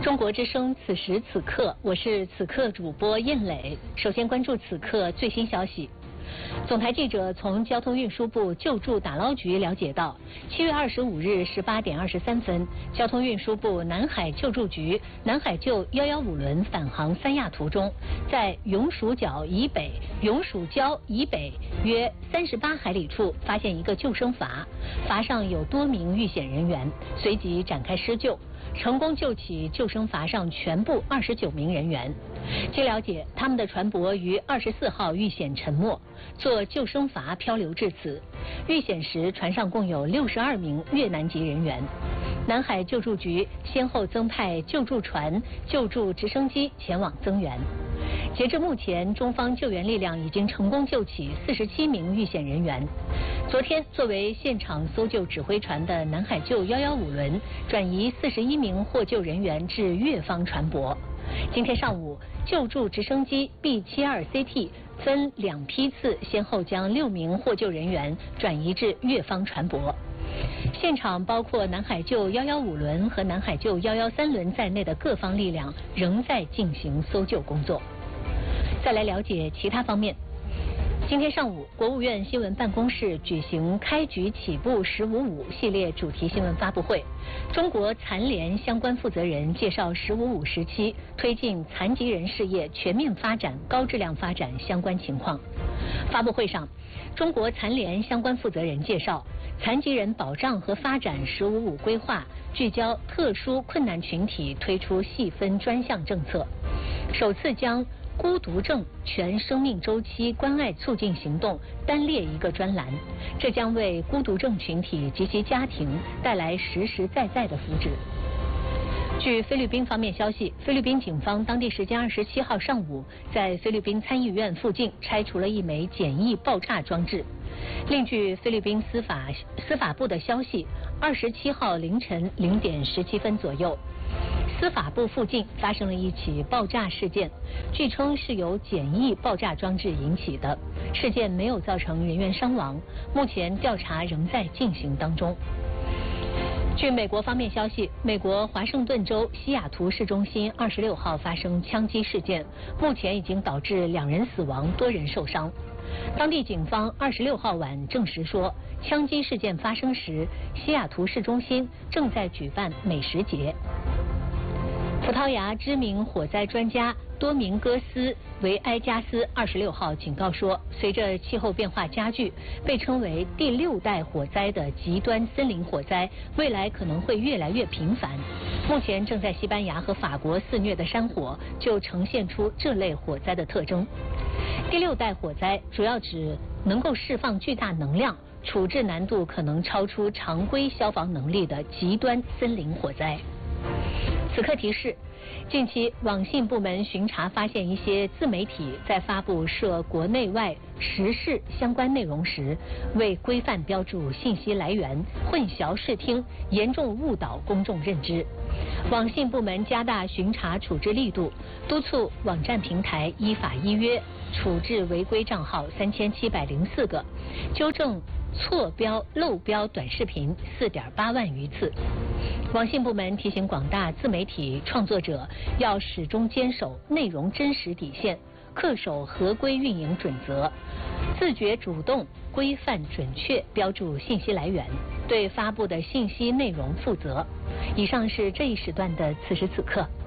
中国之声此时此刻，我是此刻主播燕磊。首先关注此刻最新消息。总台记者从交通运输部救助打捞局了解到，7月25日18点23分，交通运输部南海救助局南海救115轮返航三亚途中，在永暑角以北、永暑礁以北约38海里处发现一个救生筏，筏上有多名遇险人员，随即展开施救，成功救起救生筏上全部29名人员。据了解，他们的船舶于24号遇险沉没，坐救生筏漂流至此。遇险时，船上共有62名越南籍人员。南海救助局先后增派救助船、救助直升机前往增援。截至目前，中方救援力量已经成功救起47名遇险人员。昨天，作为现场搜救指挥船的南海救115轮转移41名获救人员至越方船舶。今天上午，救助直升机 B-72CT 分2批次，先后将6名获救人员转移至越方船舶。现场包括南海救115轮和南海救113轮在内的各方力量仍在进行搜救工作。再来了解其他方面。今天上午，国务院新闻办公室举行开局起步“1055”系列主题新闻发布会，中国残联相关负责人介绍“1055”时期推进残疾人事业全面发展、高质量发展相关情况。发布会上，中国残联相关负责人介绍，残疾人保障和发展“1055”规划聚焦特殊困难群体，推出细分专项政策，首次将孤独症全生命周期关爱促进行动单列一个专栏，这将为孤独症群体及其家庭带来实实在在的福祉。据菲律宾方面消息，菲律宾警方当地时间27号上午在菲律宾参议院附近拆除了一枚简易爆炸装置。另据菲律宾司法部的消息，27号凌晨0点17分左右，司法部附近发生了一起爆炸事件，据称是由简易爆炸装置引起的，事件没有造成人员伤亡，目前调查仍在进行当中。据美国方面消息，美国华盛顿州西雅图市中心26号发生枪击事件，目前已经导致2人死亡，多人受伤。当地警方26号晚证实说，枪击事件发生时，西雅图市中心正在举办美食节。葡萄牙知名火灾专家多明戈斯·维埃加斯26号警告说，随着气候变化加剧，被称为第6代火灾的极端森林火灾未来可能会越来越频繁。目前正在西班牙和法国肆虐的山火就呈现出这类火灾的特征。第6代火灾主要指能够释放巨大能量、处置难度可能超出常规消防能力的极端森林火灾。此刻提示，近期网信部门巡查发现一些自媒体在发布涉国内外时事相关内容时，未规范标注信息来源，混淆视听，严重误导公众认知。网信部门加大巡查处置力度，督促网站平台依法依约处置违规账号3704个，纠正错标漏标短视频4.8万余次。网信部门提醒广大自媒体创作者要始终坚守内容真实底线，恪守合规运营准则，自觉主动规范准确标注信息来源，对发布的信息内容负责。以上是这一时段的此时此刻。